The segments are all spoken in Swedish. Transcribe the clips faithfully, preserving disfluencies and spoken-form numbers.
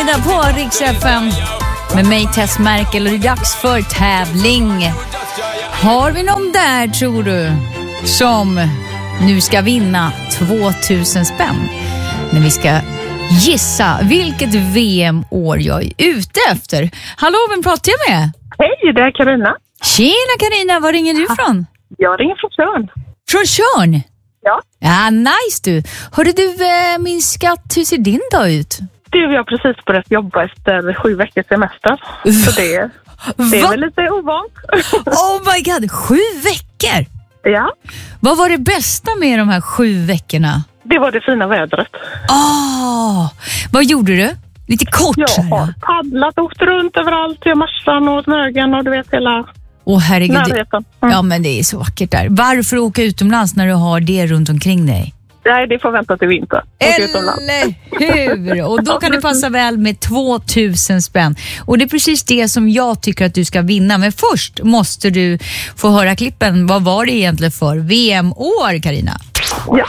eftermiddag på Rix F M med mig Tess Merkel och det är dags för tävling. Har vi någon där, tror du, som nu ska vinna tvåtusen spänn när vi ska gissa vilket V M-år jag är ute efter? Hallå, vem pratar jag med? Hej, det är Carina. Tjena Carina, var ringer du ifrån? Jag ringer från Tjörn. Från Tjörn? Ja. Ja, nice du. Hörde du, eh, min skatt, hur ser din dag ut? Du, jag har precis börjat jobba efter sju veckors semester. Så det, det är väl lite ovant. Oh my god, sju veckor? Ja. Vad var det bästa med de här sju veckorna? Det var det fina vädret. Oh, vad gjorde du? Lite kort. Jag har paddlat, åkt runt överallt till Marsan och Smögen och du vet hela oh, herregud. närheten. Mm. Ja, men det är så vackert där. Varför åka utomlands när du har det runt omkring dig? Nej, det får vänta till vinter. Eller hur? Och då kan det passa väl med tvåtusen spänn. Och det är precis det som jag tycker att du ska vinna. Men först måste du få höra klippen. Vad var det egentligen för V M-år, Carina? Ja.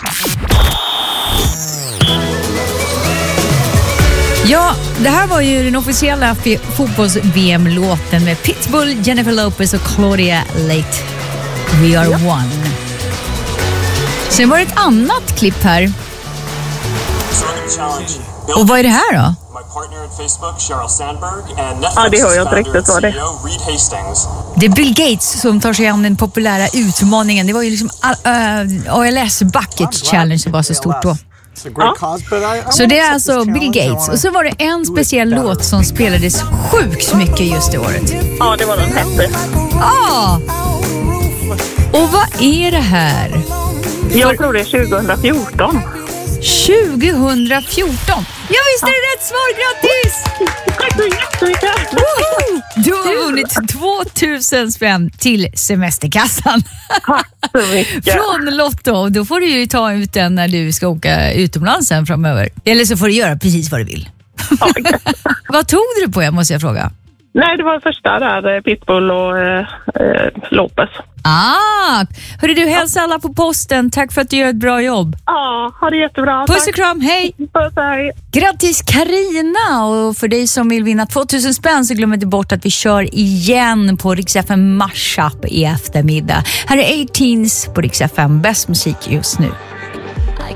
Ja, det här var ju den officiella f- fotbolls-V M-låten med Pitbull, Jennifer Lopez och Claudia Leight. We are ja. one. Sen var det ett annat klipp här. Och vad är det här då? Ja, det har jag inte riktigt vad det. Det är Bill Gates som tar sig an den populära utmaningen. Det var ju liksom uh, A L S Bucket Challenge som var så stort då. Ja. Så det är alltså Bill Gates. Och så var det en speciell låt som spelades sjukt mycket just det året. Ja, det var den hette. Ja! Och vad är det här? Jag tror det är tjugohundrafjorton. tjugohundrafjorton? Jag visste det rätt svar, grattis! Tack så jättemycket! Woho! Du har vunnit tvåtusen spänn till semesterkassan. Tack så mycket. Från Lotto. Då får du ju ta ut den när du ska åka utomlands sen framöver. Eller så får du göra precis vad du vill. Okay. Vad tog du på, jag måste jag fråga? Nej, det var första där, Pitbull och eh, Lopez. Ah, hörru du, hälsa alla på posten. Tack för att du gör ett bra jobb. Ja, ha det jättebra. Puss och kram, hej. Puss, hej. Grattis Carina, och för dig som vill vinna tvåtusen spänn så glöm inte bort att vi kör igen på Rix F M Mashup i eftermiddag. Här är arton på Rix F M, bäst musik just nu.